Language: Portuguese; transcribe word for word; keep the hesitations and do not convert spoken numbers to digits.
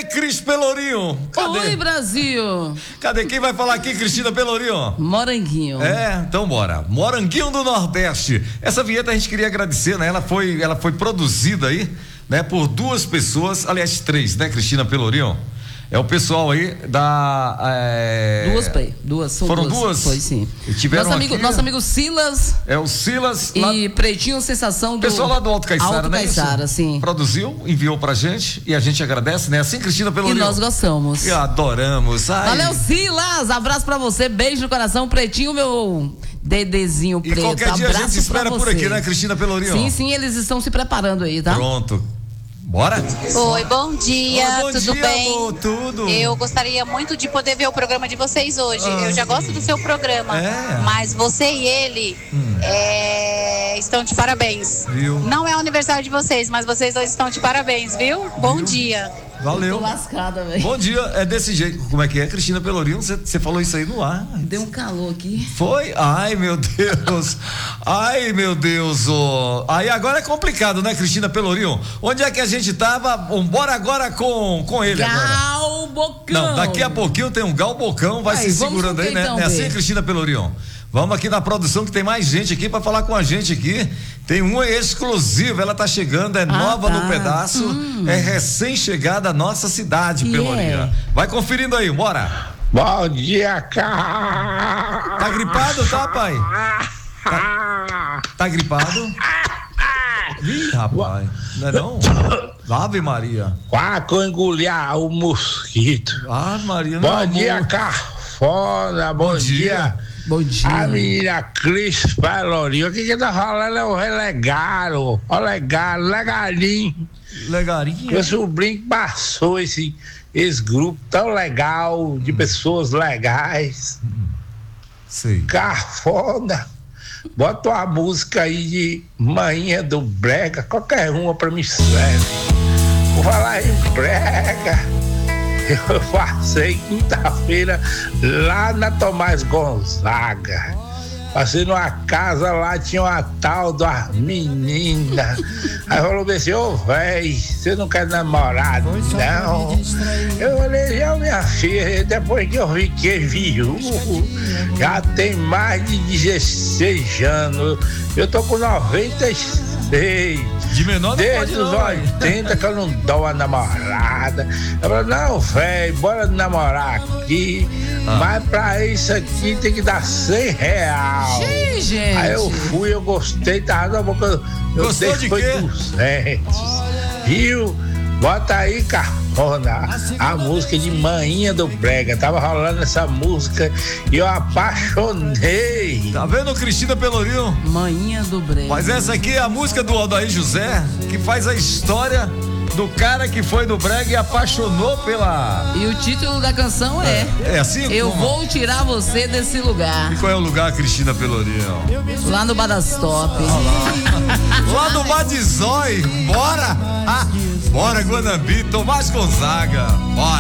Cris Pelourinho? Cadê? Oi, Brasil. Cadê? Quem vai falar aqui, Cristina Pelourinho? Moranguinho. É, então bora. Moranguinho do Nordeste. Essa vinheta a gente queria agradecer, né? Ela foi, ela foi produzida aí, né? Por duas pessoas, aliás, três, né, Cristina Pelourinho? É o pessoal aí da. É... Duas, pai. Duas, são Foram duas. duas? Foi sim. Tiveram nosso, amigo, aqui... nosso amigo Silas. É o Silas. E lá... Pretinho Sensação do. Pessoal lá do Alto Caiçara, Alto né? Caiçara, isso? sim. Produziu, enviou pra gente e a gente agradece, né? Assim, Cristina Pelourinho. E nós gostamos. E adoramos. Ai. Valeu, Silas. Abraço pra você. Beijo no coração. Pretinho, meu dedezinho preto. E qualquer dia Abraço a gente espera por aqui, né, Cristina Pelourinho? Sim, sim, eles estão se preparando aí, tá? Pronto. Bora? Oi, bom dia, Oi, bom tudo dia, bem? amor, tudo. Eu gostaria muito de poder ver o programa de vocês hoje. Ah. Eu já gosto do seu programa, É. mas você e ele Hum. é, estão de parabéns. Viu? Não é o aniversário de vocês, mas vocês dois estão de parabéns, viu? Bom Viu? dia. Valeu. Tô lascada, velho. Bom dia, é desse jeito. Como é que é, Cristina Pelourinho? Você falou isso aí no ar. Deu um calor aqui. Foi? Ai, meu Deus. Ai, meu Deus. Oh. Aí agora é complicado, né, Cristina Pelourinho? Onde é que a gente tava? Bora agora com, com ele agora. Gal Bocão. Não, daqui a pouquinho tem um Gal Bocão, vai Aí, se vamos segurando com aí, quem né? então, É assim, Bê? Cristina Pelourinho? Vamos aqui na produção que tem mais gente aqui pra falar com a gente aqui. Tem uma exclusiva, ela tá chegando, é nova tá. no pedaço, Hum. é recém-chegada à nossa cidade, E Pelourinho. é? Vai conferindo aí, bora. Bom dia, cara. Tá gripado, tá, pai? Tá, tá gripado? Ih, rapaz, não é não? Ave Maria. Quaco engolir o mosquito. Ave Maria, não. Bom amor. dia, cafona. Bom, Bom dia. dia. Bom dia. A menina Cris Pelourinho. O que que tá falando é o relegaro. O legaro, legalinho. Legarinha. Meu sobrinho passou esse, esse grupo tão legal, de pessoas legais. Sei. Cafona. Bota uma música aí de Manhã do Brega, qualquer uma pra mim serve. Vou falar em Brega. Eu passei quinta-feira lá na Tomás Gonzaga. Passei numa casa lá, tinha uma tal da menina. Aí falou assim, ô véi, você não quer namorar, não? Eu falei, eu, minha filha, depois que eu fiquei viúvo, já tem mais de dezesseis anos. Eu tô com noventa e seis. De menor não Desde pode os não, oitenta que eu não dou uma namorada. Eu falei, não, velho, bora namorar aqui. Ah. Mas pra isso aqui tem que dar cem real. Ih, gente. Aí eu fui, eu gostei, tava na boca. Eu Gostou dei de foi quê? duzentos. Viu? Bota aí, cafona, a música de Manhinha do Brega. Tava rolando essa música e eu apaixonei. Tá vendo, Cristina Pelourinho? Manhinha do Brega. Mas essa aqui é a música do Aldair José, que faz a história do cara que foi no brega e apaixonou pela... E o título da canção é É assim? Eu como? Vou Tirar Você Desse Lugar. E qual é o lugar, Cristina Pelourinho? Lá no Badastop. Lá no Badizói, bora! Ah, bora, Guanambi, Tomás Gonzaga, bora!